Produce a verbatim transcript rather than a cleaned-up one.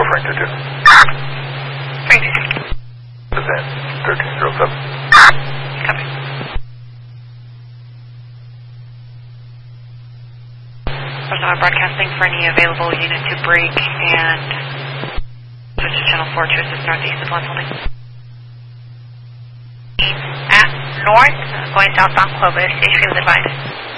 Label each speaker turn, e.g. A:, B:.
A: referring to, too?
B: Frank two six.
A: This is thirteen zero seven.
B: Copy. Personnel broadcasting for any available unit to break and switch to channel four to assist northeast of Lance Holding.
C: At north, going southbound Clovis, H P was advised.